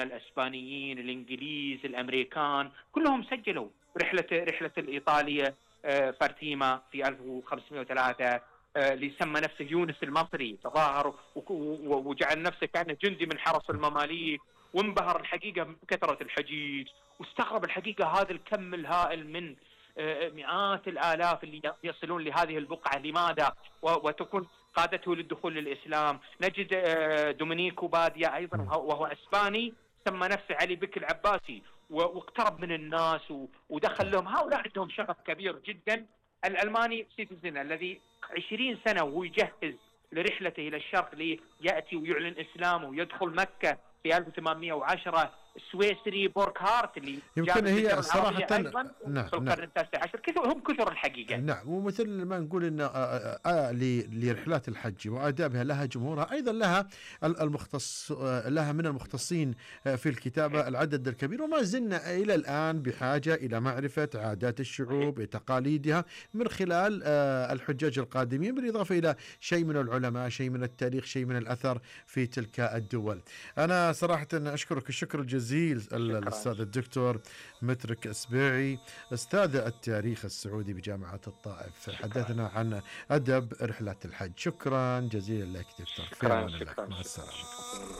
الاسبانيين، الانجليز، الامريكان، كلهم سجلوا رحله الايطاليه فارتيما في 1503. اللي سمى نفسه يونس المصري تظاهر وجعل نفسه كأنه جندي من حرس المماليك، وانبهر الحقيقة بكثرة الحجيج، واستغرب الحقيقة هذا الكم الهائل من مئات الآلاف اللي يصلون لهذه البقعة. لماذا؟ وتكون قادته للدخول للإسلام. نجد دومينيكو باديا أيضا وهو أسباني، سمى نفسه علي بك العباسي، واقترب من الناس ودخل لهم. هؤلاء عندهم شغف كبير جدا. الألماني سيتيزن الذي 20 سنة وهو يجهز لرحلته إلى الشرق ليأتي ويعلن إسلامه ويدخل مكة في 1810. السويسري بوركهارت اللي يمكن هي صراحة أيضا في القرن التاسع عشر. هم كثر الحقيقة. نعم، ومثل ما نقول إن لرحلات الحج وآدابها لها جمهورها، أيضا لها المختص، لها من المختصين في الكتابة العدد الكبير، وما زلنا إلى الآن بحاجة إلى معرفة عادات الشعوب، تقاليدها، من خلال الحجاج القادمين، بالإضافة إلى شيء من العلماء، شيء من التاريخ، شيء من الأثر في تلك الدول. أنا صراحة أشكرك الشكر الجزيل الأستاذ الدكتور مترك السبيعي، أستاذ التاريخ السعودي بجامعة الطائف. حدثنا عن أدب رحلات الحج. شكرا جزيلا لك دكتور. شكرا. مع السلامة.